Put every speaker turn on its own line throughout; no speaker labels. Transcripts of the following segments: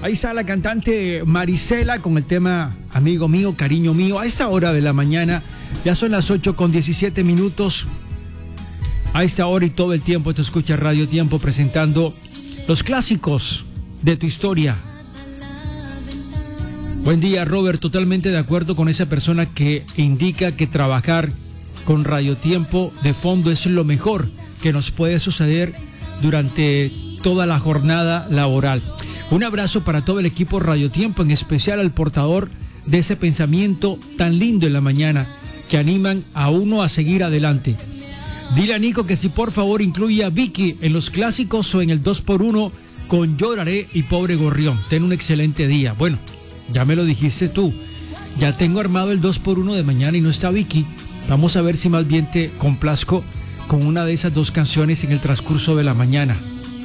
Ahí está la cantante Marisela con el tema Amigo Mío, Cariño Mío. A esta hora de la mañana, ya son las 8:17. A esta hora y todo el tiempo te escucha Radio Tiempo presentando los clásicos de tu historia. Buen día, Robert. Totalmente de acuerdo con esa persona que indica que trabajar con Radio Tiempo de fondo es lo mejor que nos puede suceder durante toda la jornada laboral. Un abrazo para todo el equipo Radio Tiempo, en especial al portador de ese pensamiento tan lindo en la mañana, que animan a uno a seguir adelante. Dile a Nico que si por favor incluye a Vicky en los clásicos o en el 2x1 con Lloraré y Pobre Gorrión. Ten un excelente día. Bueno, ya me lo dijiste tú. Ya tengo armado el 2x1 de mañana y no está Vicky. Vamos a ver si más bien te complazco con una de esas dos canciones en el transcurso de la mañana.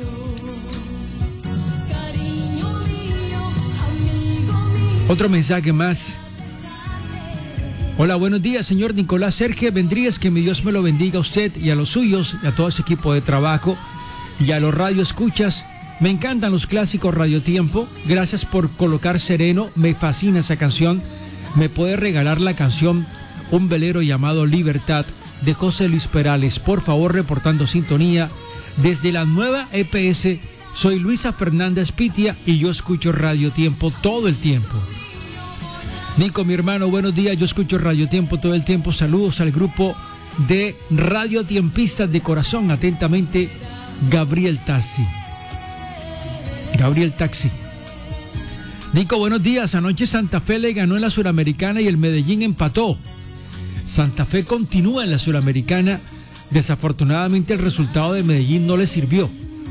Otro mensaje más. Hola, buenos días, señor Nicolás Sergio Vendríez, que mi Dios me lo bendiga a usted y a los suyos y a todo ese equipo de trabajo y a los radio escuchas. Me encantan los clásicos Radio Tiempo. Gracias por colocar Sereno, me fascina esa canción. Me puede regalar la canción Un velero llamado Libertad de José Luis Perales, por favor, reportando sintonía desde la nueva EPS. Soy Luisa Fernández Pitia y yo escucho Radio Tiempo todo el tiempo. Nico, mi hermano, buenos días. Yo escucho Radio Tiempo todo el tiempo. Saludos al grupo de Radio Tiempistas de corazón. Atentamente, Gabriel Taxi. Gabriel Taxi. Nico, buenos días. Anoche Santa Fe le ganó en la Suramericana y el Medellín empató. Santa Fe continúa en la Suramericana. Desafortunadamente el resultado de Medellín no le sirvió.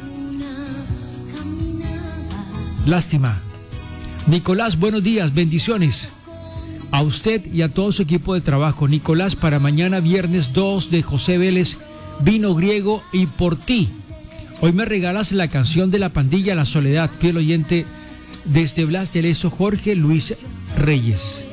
Lástima. Nicolás, buenos días. Bendiciones a usted y a todo su equipo de trabajo. Nicolás, para mañana viernes 2 de José Vélez, Vino Griego y Por Ti. Hoy me regalas la canción de la pandilla La Soledad. Fiel oyente desde Blas de Lezo, Jorge Luis Reyes.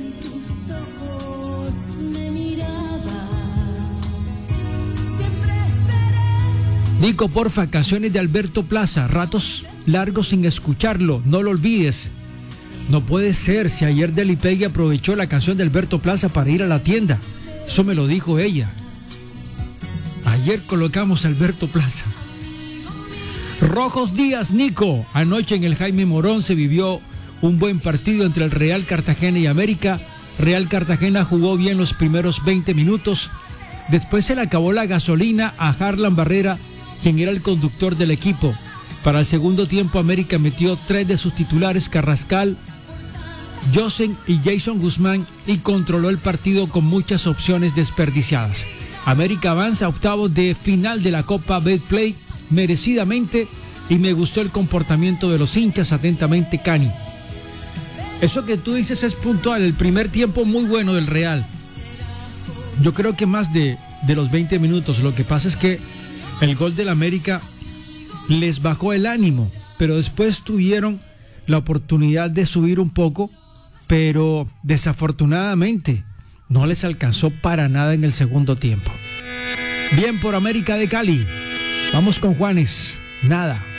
Nico, porfa, canciones de Alberto Plaza. Ratos largos sin escucharlo, no lo olvides. No puede ser, si ayer Delipegui aprovechó la canción de Alberto Plaza para ir a la tienda. Eso me lo dijo ella. Ayer colocamos a Alberto Plaza. Rojos Díaz, Nico. Anoche en el Jaime Morón se vivió un buen partido entre el Real Cartagena y América. Real Cartagena jugó bien los primeros 20 minutos. Después se le acabó la gasolina a Harlan Barrera, quien era el conductor del equipo. Para el segundo tiempo, América metió 3 de sus titulares, Carrascal, Josen y Jason Guzmán, y controló el partido con muchas opciones desperdiciadas. América avanza a octavos de final de la Copa Betplay merecidamente, y me gustó el comportamiento de los hinchas. Atentamente, Cani. Eso que tú dices es puntual. El primer tiempo muy bueno del Real. Yo creo que más de los 20 minutos. Lo que pasa es que el gol del América les bajó el ánimo, pero después tuvieron la oportunidad de subir un poco, pero desafortunadamente no les alcanzó para nada en el segundo tiempo. Bien por América de Cali. Vamos con Juanes. Nada.